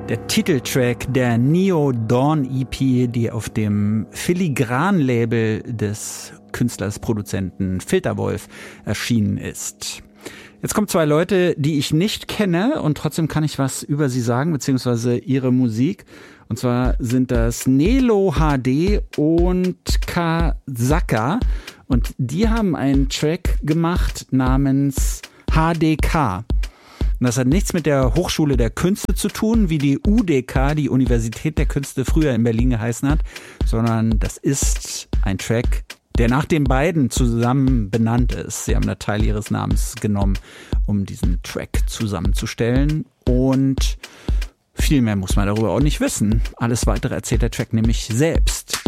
Der Titeltrack der Neo Dawn EP, die auf dem Filigran-Label des Künstlers, Produzenten Filterwolf erschienen ist. Jetzt kommen zwei Leute, die ich nicht kenne und trotzdem kann ich was über sie sagen, beziehungsweise ihre Musik. Und zwar sind das Nelo HD und Kasaka. Und die haben einen Track gemacht namens HDK. Und das hat nichts mit der Hochschule der Künste zu tun, wie die UDK, die Universität der Künste, früher in Berlin geheißen hat, sondern das ist ein Track, der nach den beiden zusammen benannt ist. Sie haben da Teil ihres Namens genommen, um diesen Track zusammenzustellen. Und viel mehr muss man darüber auch nicht wissen. Alles Weitere erzählt der Track nämlich selbst.